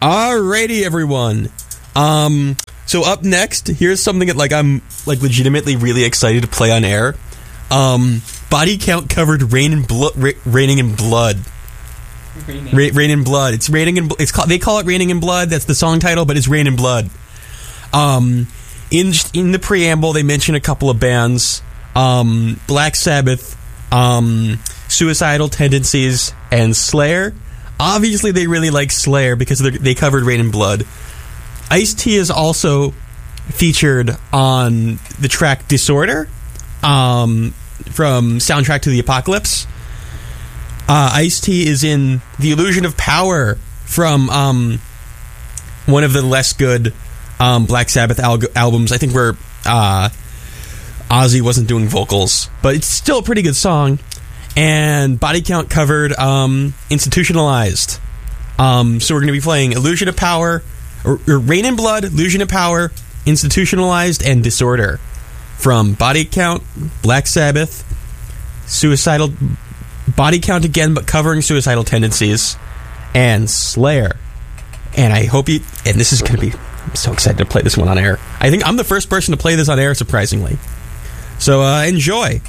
Alrighty, everyone. So up next, here's something that I'm legitimately really excited to play on air. Body Count covered "Raining in Blood." Raining in Blood. It's raining in. They call it "Raining in Blood." That's the song title, but it's "Rain in Blood." In the preamble, they mention a couple of bands: Black Sabbath, Suicidal Tendencies, and Slayer. Obviously, they really like Slayer because they covered "Rain in Blood." Ice-T is also featured on the track "Disorder" from Soundtrack to the Apocalypse. Ice-T is in "The Illusion of Power" from one of the less good Black Sabbath albums. I think where Ozzy wasn't doing vocals, but it's still a pretty good song. And Body Count covered "Institutionalized." So we're going to be playing "Illusion of Power," or "Rain in Blood," "Illusion of Power," "Institutionalized," and "Disorder" from Body Count, Black Sabbath, Suicidal, Body Count again, but covering Suicidal Tendencies, and Slayer. And I hope and this is going to be, I'm so excited to play this one on air. I think I'm the first person to play this on air, surprisingly. So enjoy.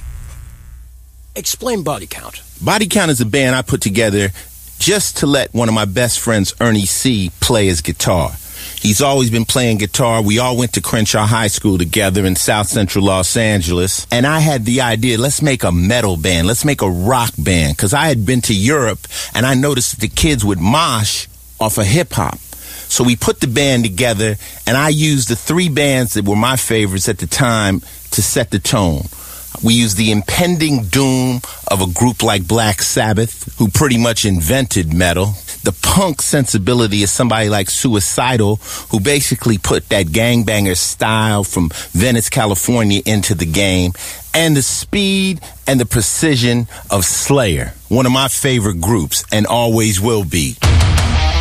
Explain Body Count. Body Count is a band I put together just to let one of my best friends, Ernie C., play his guitar. He's always been playing guitar. We all went to Crenshaw High School together in South Central Los Angeles. And I had the idea, let's make a metal band. Let's make a rock band. Because I had been to Europe, and I noticed that the kids would mosh off of hip-hop. So we put the band together, and I used the three bands that were my favorites at the time to set the tone. We used the impending doom of a group like Black Sabbath, who pretty much invented metal. The punk sensibility of somebody like Suicidal, who basically put that gangbanger style from Venice, California into the game. And the speed and the precision of Slayer, one of my favorite groups, and always will be.